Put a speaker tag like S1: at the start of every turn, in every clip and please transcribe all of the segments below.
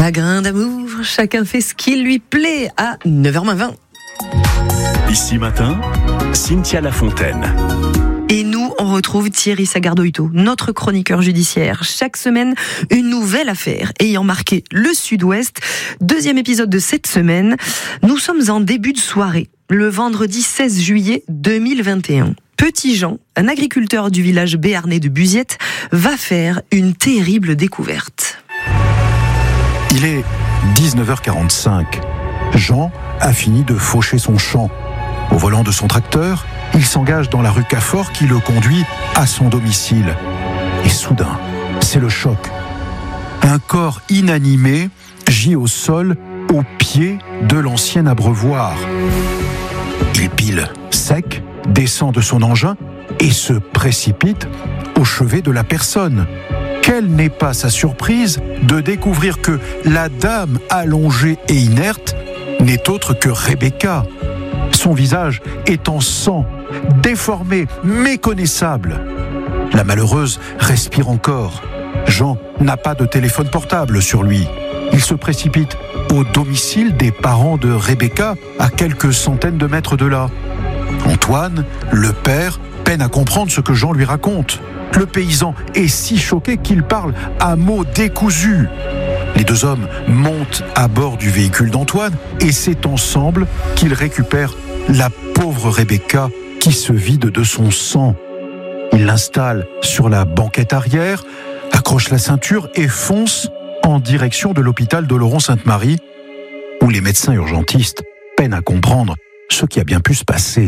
S1: Pas grain d'amour, chacun fait ce qui lui plaît à 9h20.
S2: Ici matin, Cynthia Lafontaine.
S1: Et nous, on retrouve Thierry Sagardoito, notre chroniqueur judiciaire. Chaque semaine, une nouvelle affaire ayant marqué le Sud-Ouest. Deuxième épisode de cette semaine. Nous sommes en début de soirée, le vendredi 16 juillet 2021. Petit Jean, un agriculteur du village béarnais de Buziette, va faire une terrible découverte.
S3: Il est 19h45. Jean a fini de faucher son champ. Au volant de son tracteur, il s'engage dans la rue Cafort qui le conduit à son domicile. Et soudain, c'est le choc. Un corps inanimé gît au sol au pied de l'ancien abreuvoir. Il pile sec, descend de son engin et se précipite au chevet de la personne. Quelle n'est pas sa surprise de découvrir que la dame allongée et inerte n'est autre que Rebecca. Son visage est en sang, déformé, méconnaissable. La malheureuse respire encore. Jean n'a pas de téléphone portable sur lui. Il se précipite au domicile des parents de Rebecca, à quelques centaines de mètres de là. Antoine, le père, peine à comprendre ce que Jean lui raconte. Le paysan est si choqué qu'il parle à mots décousus. Les deux hommes montent à bord du véhicule d'Antoine et c'est ensemble qu'ils récupèrent la pauvre Rebecca qui se vide de son sang. Ils l'installent sur la banquette arrière, accrochent la ceinture et foncent en direction de l'hôpital d'Oloron-Sainte-Marie, où les médecins urgentistes peinent à comprendre ce qui a bien pu se passer.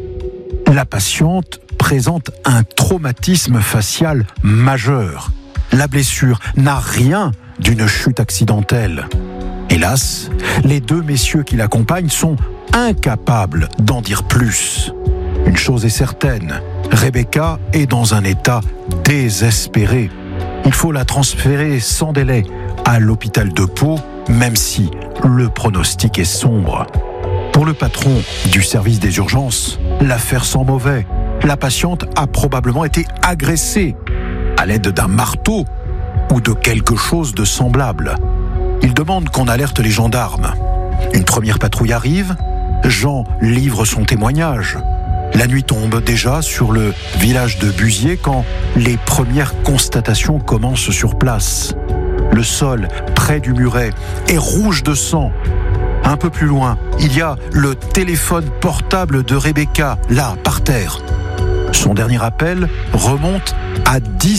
S3: La patiente présente un traumatisme facial majeur. La blessure n'a rien d'une chute accidentelle. Hélas, les deux messieurs qui l'accompagnent sont incapables d'en dire plus. Une chose est certaine, Rebecca est dans un état désespéré. Il faut la transférer sans délai à l'hôpital de Pau, même si le pronostic est sombre. Pour le patron du service des urgences, l'affaire sent mauvais. La patiente a probablement été agressée à l'aide d'un marteau ou de quelque chose de semblable. Il demande qu'on alerte les gendarmes. Une première patrouille arrive. Jean livre son témoignage. La nuit tombe déjà sur le village de Buziet quand les premières constatations commencent sur place. Le sol, près du muret, est rouge de sang. Un peu plus loin, il y a le téléphone portable de Rebecca, là, par terre. Son dernier appel remonte à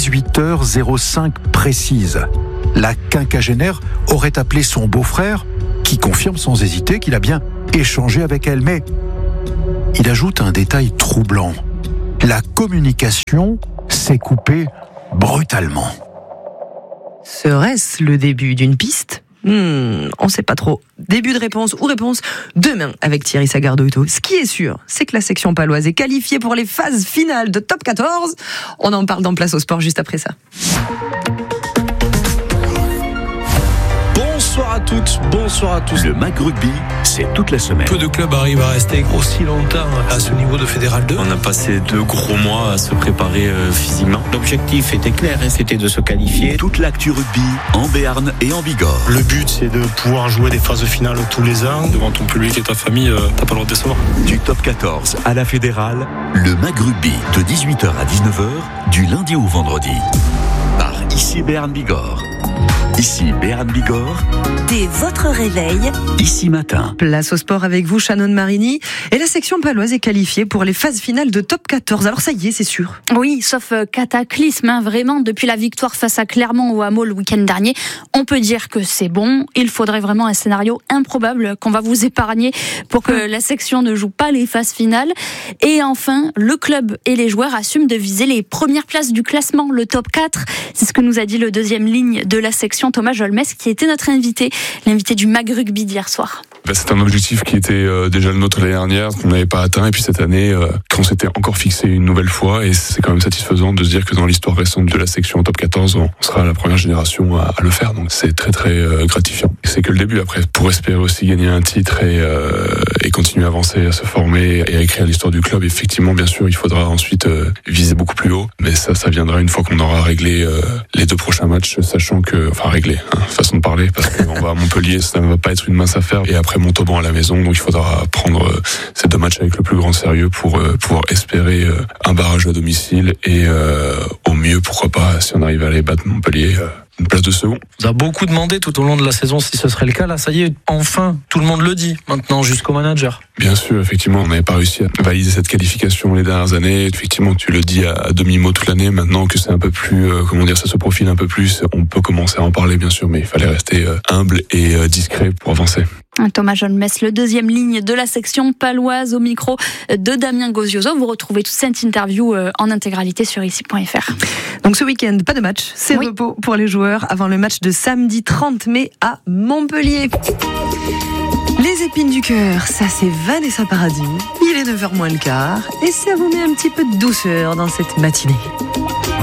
S3: 18h05 précise. La quinquagénaire aurait appelé son beau-frère, qui confirme sans hésiter qu'il a bien échangé avec elle. Mais il ajoute un détail troublant. La communication s'est coupée brutalement.
S1: Serait-ce le début d'une piste ? On sait pas trop. Début de réponse ou réponse demain avec Thierry Sagardoito. Ce qui est sûr, c'est que la section paloise est qualifiée pour les phases finales de Top 14. On en parle dans Place au Sport juste après ça.
S4: Bonsoir à toutes, bonsoir à tous.
S2: Le MAG Rugby, c'est toute la semaine.
S4: Peu de clubs arrivent à rester aussi longtemps à ce niveau de Fédéral 2.
S5: On a passé 2 gros mois à se préparer physiquement. L'objectif était clair, c'était de se qualifier.
S2: Toute l'actu rugby en Béarn et en Bigorre.
S6: Le but, c'est de pouvoir jouer des phases finales tous les ans.
S4: Devant ton public et ta famille, t'as pas le droit de décevoir.
S2: Du Top 14 à la Fédérale, le MAG Rugby de 18h à 19h, du lundi au vendredi. Par Ici Béarn Bigorre. Ici Béarn Bigorre.
S7: Dès votre réveil.
S2: Ici matin.
S1: Place au sport avec vous, Shannon Marini. Et la section paloise est qualifiée pour les phases finales de Top 14. Alors ça y est, c'est sûr.
S8: Oui, sauf cataclysme, vraiment. Depuis la victoire face à Clermont au Hameau le week-end dernier, on peut dire que c'est bon. Il faudrait vraiment un scénario improbable qu'on va vous épargner pour que la section ne joue pas les phases finales. Et enfin, le club et les joueurs assument de viser les premières places du classement, le top 4. C'est ce que nous a dit le deuxième ligne de la section, Thomas Jolmes, qui était notre invité, l'invité du MAG Rugby d'hier soir.
S9: C'est un objectif qui était déjà le nôtre l'année dernière, qu'on n'avait pas atteint, et puis cette année, qu'on s'était encore fixé une nouvelle fois, et c'est quand même satisfaisant de se dire que dans l'histoire récente de la section top 14, on sera la première génération à le faire, donc c'est très très gratifiant. Et c'est que le début après, pour espérer aussi gagner un titre et continuer à avancer, à se former et à écrire l'histoire du club, effectivement, bien sûr, il faudra ensuite viser beaucoup plus haut, mais ça viendra une fois qu'on aura réglé les 2 prochains matchs, sachant que, réglé, façon de parler, parce qu'on va à Montpellier, ça ne va pas être une mince affaire, et après Montauban à la maison, donc il faudra prendre ces 2 matchs avec le plus grand sérieux pour pouvoir espérer un barrage à domicile et au mieux, pourquoi pas, si on arrive à aller battre Montpellier, une place de second.
S4: On a beaucoup demandé tout au long de la saison si ce serait le cas. Là, ça y est, enfin, tout le monde le dit maintenant jusqu'au manager.
S9: Bien sûr, effectivement, on n'avait pas réussi à valider cette qualification les dernières années. Effectivement, tu le dis à demi-mot toute l'année. Maintenant que c'est un peu plus, ça se profile un peu plus, on peut commencer à en parler, bien sûr, mais il fallait rester humble et discret pour avancer.
S8: Thomas Jolmes, le 2e ligne de la section paloise, au micro de Damien Gozioso. Vous retrouvez toute cette interview en intégralité sur ici.fr.
S1: Donc ce week-end, pas de match, c'est repos pour les joueurs avant le match de samedi 30 mai à Montpellier. Les épines du cœur, ça c'est Vanessa Paradis. Il est 9h moins le quart et ça vous met un petit peu de douceur dans cette matinée.